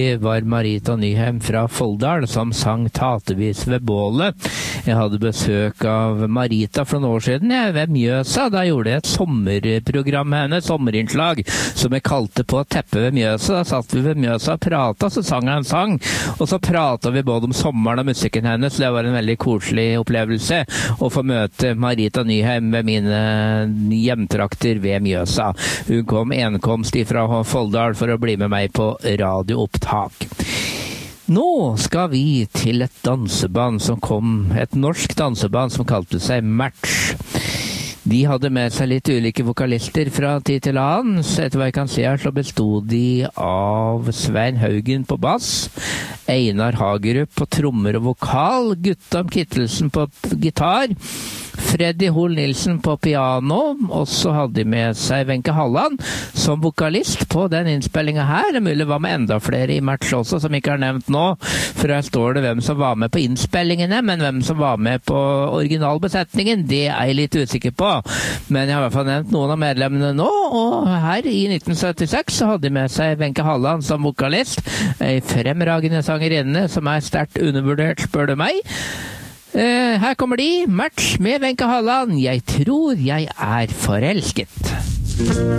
var Marita Nyheim fra Folldal som sang Tatevis ved bålet. Jeg hadde besøk av Marita for noen år siden ved Mjøsa. Da gjorde jeg et sommerprogram med henne, sommerinnslag, som jeg kalte På teppet ved Mjøsa. Da satt vi ved Mjøsa og pratet, så sang jeg en sang, og så pratet vi både om sommeren og musikken hennes. Det var en veldig koselig opplevelse å få møte Marita Nyheim ved mine hjemtrakter ved Mjøsa. Hun kom enkomst fra Folldal for å bli med meg på radioopptak. Nå skal vi til et danseband som kom, et norsk danseband som kalte seg Match. De hadde med seg litt ulike vokalister fra tid til annen, så etter hva jeg kan se her så bestod de av Svein Haugen på bass, Einar Hagerup på trommer og vokal, Guttorm Kittelsen på gitar, Freddy Hol Nilsen på piano, og så hadde de med seg Wenche Halland som vokalist på den innspillingen her. Det er mulig det var med enda flere i Match også, som ikke er nevnt nå, for her står det hvem som var med på innspillingene, men hvem som var med på originalbesetningen, det er jeg litt usikker på. Men jeg har i hvert fall nevnt noen av medlemmene nå, og her i 1976 så hadde de med seg Wenche Halland som vokalist, en fremragende sangerinne som er sterkt undervurdert, spør du meg. Her kommer de, Match med Wenche Halland. Jeg tror jeg er forelsket.